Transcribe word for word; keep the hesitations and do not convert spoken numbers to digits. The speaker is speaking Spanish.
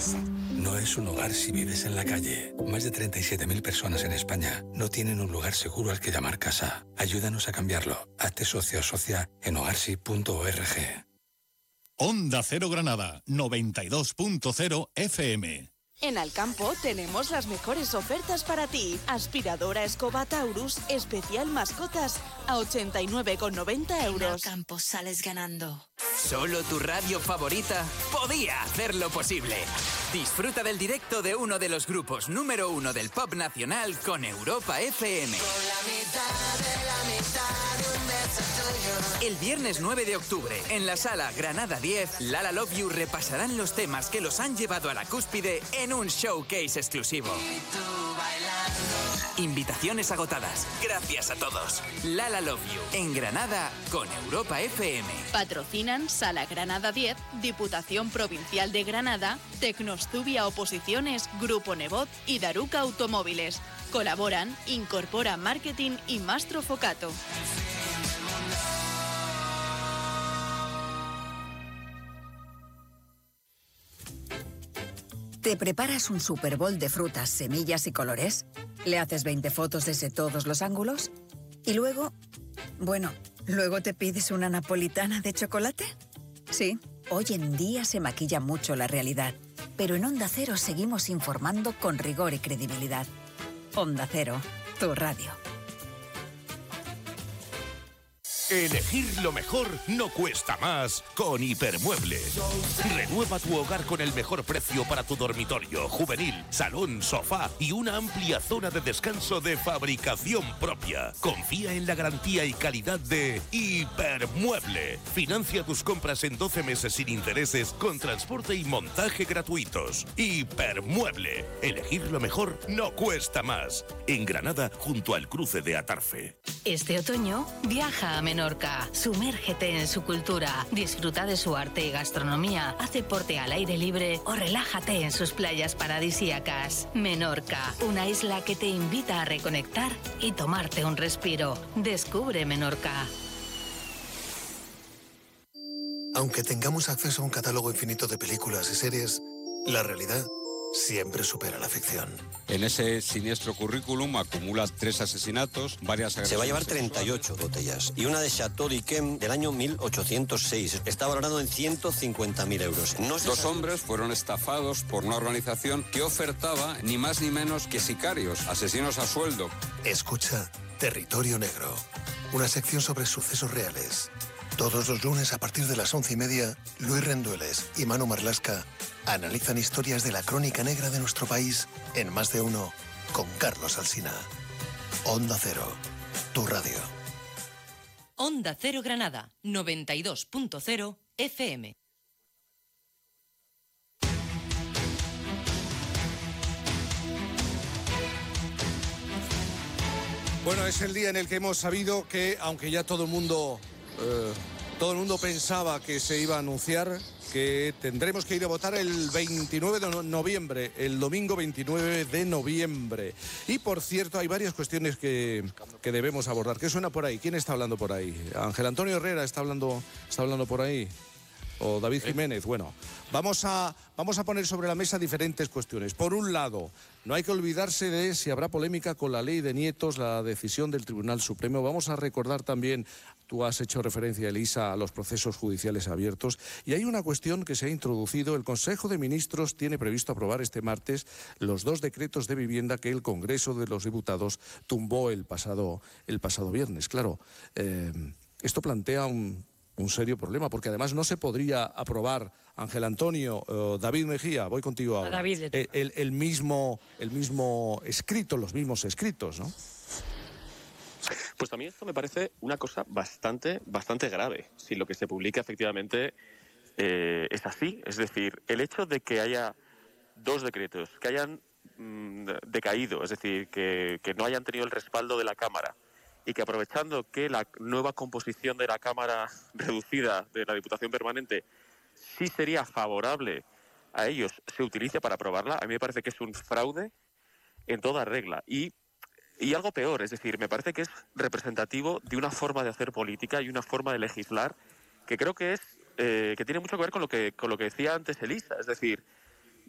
No es un hogar si vives en la calle. Más de treinta y siete mil personas en España no tienen un lugar seguro al que llamar casa. Ayúdanos a cambiarlo. Hazte socio o socia en hogarsi punto org. Onda Cero Granada, noventa y dos punto cero F M. En Alcampo tenemos las mejores ofertas para ti. Aspiradora Escoba Taurus, especial mascotas, a ochenta y nueve con noventa euros. En Alcampo sales ganando. Solo tu radio favorita podía hacerlo posible. Disfruta del directo de uno de los grupos número uno del pop nacional con Europa F M. Con la mitad de la mitad de un beso tuyo. El viernes nueve de octubre, en la sala Granada diez, Lala Love You repasarán los temas que los han llevado a la cúspide en un showcase exclusivo. Y tú bailando. Invitaciones agotadas. Gracias a todos. Lala Love You, en Granada con Europa F M. Patrocinan Sala Granada diez, Diputación Provincial de Granada, Tecnostubia Oposiciones, Grupo Nebot y Daruca Automóviles. Colaboran Incorpora Marketing y Mastro Focato. ¿Te preparas un Super Bowl de frutas, semillas y colores? ¿Le haces veinte fotos desde todos los ángulos? ¿Y luego? Bueno, ¿luego te pides una napolitana de chocolate? Sí, hoy en día se maquilla mucho la realidad, pero en Onda Cero seguimos informando con rigor y credibilidad. Onda Cero, tu radio. Elegir lo mejor no cuesta más con Hipermueble. Renueva tu hogar con el mejor precio para tu dormitorio, juvenil, salón, sofá y una amplia zona de descanso de fabricación propia. Confía en la garantía y calidad de Hipermueble. Financia tus compras en doce meses sin intereses con transporte y montaje gratuitos. Hipermueble. Elegir lo mejor no cuesta más. En Granada, junto al cruce de Atarfe. Este otoño, viaja a Menorca, sumérgete en su cultura, disfruta de su arte y gastronomía, haz deporte al aire libre o relájate en sus playas paradisíacas. Menorca, una isla que te invita a reconectar y tomarte un respiro. Descubre Menorca. Aunque tengamos acceso a un catálogo infinito de películas y series, la realidad siempre supera la ficción. En ese siniestro currículum acumula tres asesinatos, varias agresiones. Se va a llevar treinta y ocho botellas y una de Chateau d'Yquem del año mil ochocientos seis. Está valorado en ciento cincuenta mil euros. No Dos sabe... hombres fueron estafados por una organización que ofertaba ni más ni menos que sicarios, asesinos a sueldo. Escucha Territorio Negro, una sección sobre sucesos reales. Todos los lunes a partir de las once y media, Luis Rendueles y Manu Marlasca analizan historias de la crónica negra de nuestro país en Más de Uno con Carlos Alsina. Onda Cero, tu radio. Onda Cero Granada, noventa y dos punto cero F M. Bueno, es el día en el que hemos sabido que, aunque ya todo el mundo, eh, todo el mundo pensaba que se iba a anunciar, que tendremos que ir a votar el veintinueve de noviembre, el domingo veintinueve de noviembre. Y por cierto, hay varias cuestiones que, que debemos abordar. ¿Qué suena por ahí? ¿Quién está hablando por ahí? ¿Ángel Antonio Herrera está hablando, está hablando por ahí? ¿O David Jiménez? Bueno, vamos a, vamos a poner sobre la mesa diferentes cuestiones. Por un lado, no hay que olvidarse de si habrá polémica con la ley de nietos, la decisión del Tribunal Supremo. Vamos a recordar también, tú has hecho referencia, Elisa, a los procesos judiciales abiertos. Y hay una cuestión que se ha introducido. El Consejo de Ministros tiene previsto aprobar este martes los dos decretos de vivienda que el Congreso de los Diputados tumbó el pasado, el pasado viernes. Claro, eh, esto plantea un... un serio problema, porque además no se podría aprobar, Ángel Antonio, eh, David Mejía, voy contigo ahora, David, el, el, el, mismo, el mismo escrito, los mismos escritos, ¿no? Pues a mí esto me parece una cosa bastante, bastante grave, si lo que se publica efectivamente eh, es así. Es decir, el hecho de que haya dos decretos, que hayan mmm, decaído, es decir, que, que no hayan tenido el respaldo de la Cámara, y que aprovechando que la nueva composición de la Cámara reducida de la Diputación Permanente sí sería favorable a ellos, se utilice para aprobarla, a mí me parece que es un fraude en toda regla. Y, y algo peor, es decir, me parece que es representativo de una forma de hacer política y una forma de legislar que creo que es eh, que tiene mucho que ver con lo que, con lo que decía antes Elisa. Es decir,